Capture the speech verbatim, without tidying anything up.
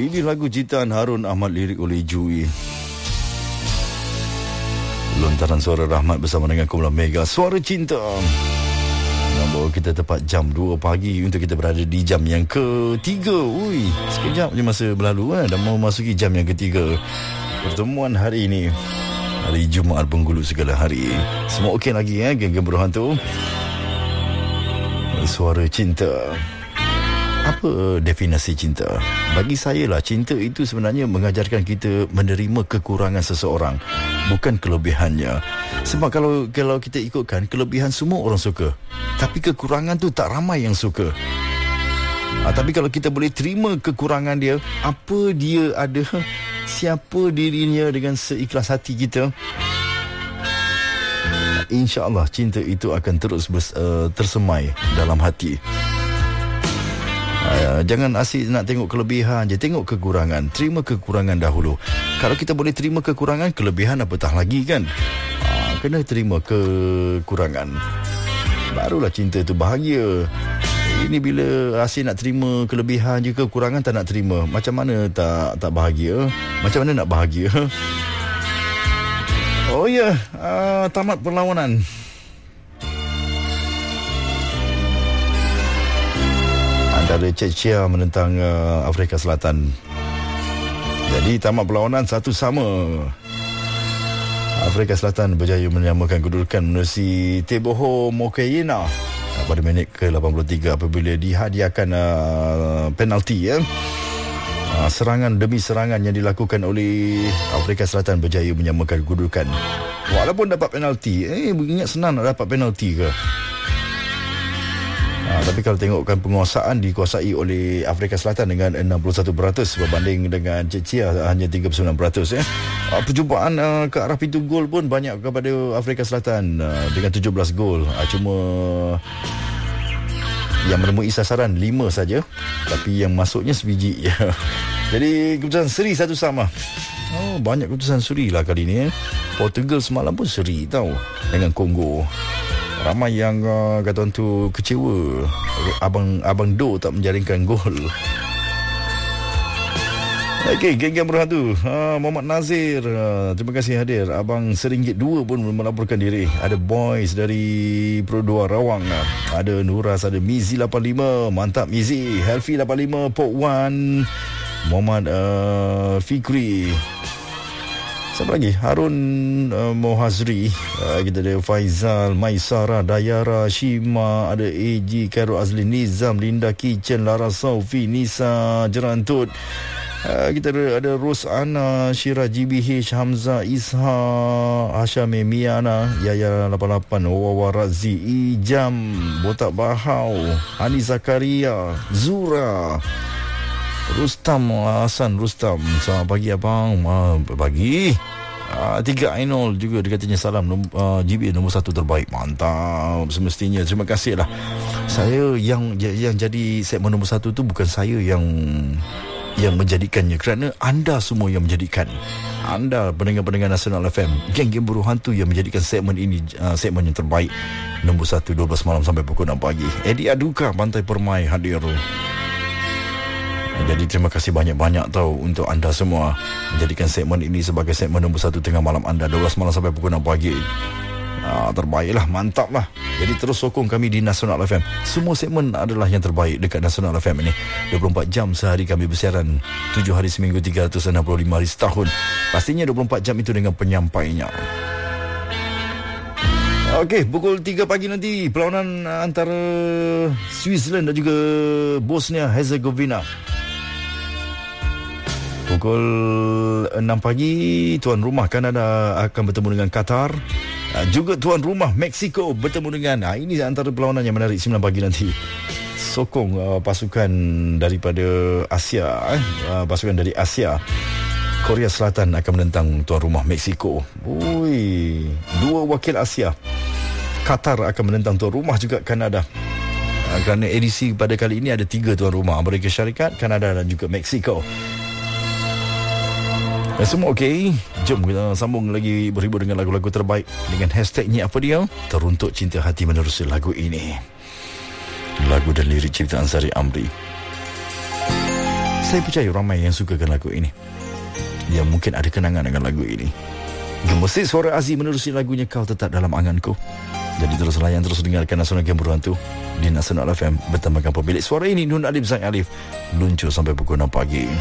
Ini lagu ciptaan Harun Ahmad, lirik oleh Jui. Lontaran suara Rahmat bersama dengan Kumpulan Mega Suara Cinta. Bawa kita tepat jam dua pagi untuk kita berada di jam yang ketiga. Ui, sekejap je masa berlalu eh? Dah mau masuki jam yang ketiga pertemuan hari ini, hari Jumaat penghulu segala hari. Semua okey lagi eh, geng-geng berhantu. Suara Cinta. Apa definisi cinta? Bagi saya lah, cinta itu sebenarnya mengajarkan kita menerima kekurangan seseorang, bukan kelebihannya. Sebab kalau kalau kita ikutkan, kelebihan semua orang suka, tapi kekurangan tu tak ramai yang suka. Ha, tapi kalau kita boleh terima kekurangan dia, apa dia ada, siapa dirinya, dengan seikhlas hati kita, insya-Allah cinta itu akan terus bers, uh, tersemai dalam hati. Uh, jangan asyik nak tengok kelebihan je, tengok kekurangan. Terima kekurangan dahulu. Kalau kita boleh terima kekurangan, kelebihan apatah lagi kan. Uh, kena terima kekurangan, barulah cinta tu bahagia. Ini bila asyik nak terima kelebihan je, kekurangan tak nak terima, macam mana tak tak bahagia? Macam mana nak bahagia? Oh ya, yeah. uh, tamat perlawanan. Antara Czechia menentang uh, Afrika Selatan. Jadi tamat perlawanan satu sama. Afrika Selatan berjaya menyamakan kedudukan menerusi Teboho Mokoena pada minit ke lapan puluh tiga apabila dihadiahkan uh, penalti ya. Uh, serangan demi serangan yang dilakukan oleh Afrika Selatan berjaya menyamakan kedudukan. Walaupun dapat penalti, eh ingat senang nak dapat penalti ke? Ha, tapi kalau tengokkan penguasaan dikuasai oleh Afrika Selatan dengan enam puluh satu peratus berbanding dengan Czechia hanya tiga puluh sembilan peratus ya. Ha, percubaan uh, ke arah pintu gol pun banyak kepada Afrika Selatan uh, dengan tujuh belas gol. Ha, cuma yang menemui sasaran lima saja, tapi yang masuknya sebiji. Jadi keputusan seri satu sama. Oh, banyak keputusan seri lah kali ni. Eh. Portugal semalam pun seri tau dengan Kongo. Ramai yang uh, kata orang tu kecewa Abang Abang Do tak menjaringkan gol. Okey, geng-geng berhantu. Ha, Muhammad Nazir, uh, terima kasih hadir. Abang Seringgit Dua pun melaporkan diri. Ada Boys dari Pro dua Rawang. Ada Nuras, ada Mizi lapan lima. Mantap Mizi. Helfi lapan lima, Pok Wan. Muhammad uh, Fikri. Siapa lagi? Harun uh, Mohazri. uh, Kita ada Faizal, Maisara, Dayara, Shima. Ada A G, Khairul Azli, Nizam, Linda Kitchen, Lara Saufi, Nisa Jerantut. uh, Kita ada, ada Rosana, Syirah G B H, Hamzah, Isha, Hashame, Miana, Yaya lapan lapan, Wawa Razi, Ijam, Botak Bahau, Hani Zakaria, Zura, Rustam, Hasan Rustam. Selamat pagi abang. uh, Pagi. uh, Tiga Ainul juga dia katanya salam. uh, G B nombor satu terbaik. Mantap. Semestinya terima kasih lah. Saya yang yang jadi segmen nombor satu tu bukan saya yang yang menjadikannya, kerana anda semua yang menjadikan. Anda pendengar-pendengar Nasional F M, geng-geng buruh hantu yang menjadikan segmen ini uh, segmen yang terbaik. Nombor satu dua belas malam sampai pukul enam pagi. Edi Aduka Pantai Permai hadir. Jadi terima kasih banyak-banyak tau untuk anda semua menjadikan segmen ini sebagai segmen nombor satu tengah malam anda, dua belas malam sampai pukul enam pagi. Ah, terbaiklah, mantap lah. Jadi terus sokong kami di Nasional F M. Semua segmen adalah yang terbaik dekat Nasional F M ini. dua puluh empat jam sehari kami bersiaran, tujuh hari seminggu, tiga ratus enam puluh lima hari setahun. Pastinya dua puluh empat jam itu dengan penyampainya. Okey, pukul tiga pagi nanti perlawanan antara Switzerland dan juga Bosnia Herzegovina. Pukul enam pagi tuan rumah Kanada akan bertemu dengan Qatar. Juga tuan rumah Mexico bertemu dengan, ini antara perlawanan yang menarik sembilan pagi nanti. Sokong uh, pasukan daripada Asia, eh? uh, pasukan dari Asia. Korea Selatan akan menentang tuan rumah Mexico. Ui, dua wakil Asia. Qatar akan menentang tuan rumah juga Kanada. Uh, kerana edisi pada kali ini ada tiga tuan rumah, Amerika Syarikat, Kanada dan juga Mexico. Dan semua okey. Jom kita sambung lagi berhibur dengan lagu-lagu terbaik dengan hashtagnya apa dia? Teruntuk Cinta Hati menerusi lagu ini. Lagu dan lirik ciptaan Sari Amri. Saya percaya ramai yang sukakan lagu ini, yang mungkin ada kenangan dengan lagu ini. Gemesit suara Aziz menerusi lagunya Kau Tetap Dalam Anganku. Jadi terus layan, terus dengarkan Nasional Game Berhantu di Nasional F M. Bertambahkan pemilik suara ini, Nun Alif Zain Alif, luncur sampai pukul enam pagi.